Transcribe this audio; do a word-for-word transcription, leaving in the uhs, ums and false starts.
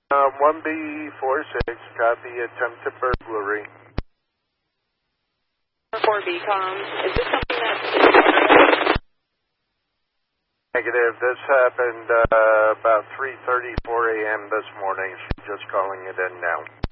Uh, one B four six, copy attempted burglary. four B comms. Is this something that's... Negative. This happened uh, about three thirty-four a m this morning. She's just calling it in now.